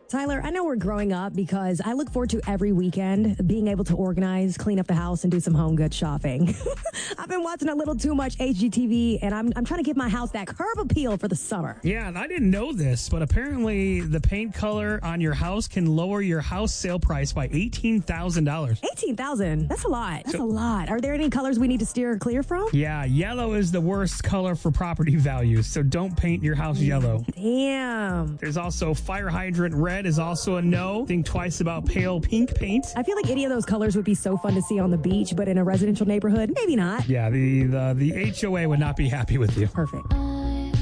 Tyler, I know we're growing up because I look forward to every weekend being able to organize, clean up the house, and do some home good shopping. I've been watching a little too much HGTV, and I'm trying to give my house that curb appeal for the summer. Yeah, and I didn't know this, but apparently the paint color on your house can lower your house sale price by $18,000. $18,000? That's a lot. That's a lot. Are there any colors we need to steer clear from? Yeah, yellow is the worst color for property values, so don't paint your house yellow. Damn. There's also fire hydrant red is also a no. Think twice about pale pink paint. I feel like any of those colors would be so fun to see on the beach, but in a residential neighborhood, maybe not. Yeah, the HOA would not be happy with you. Perfect.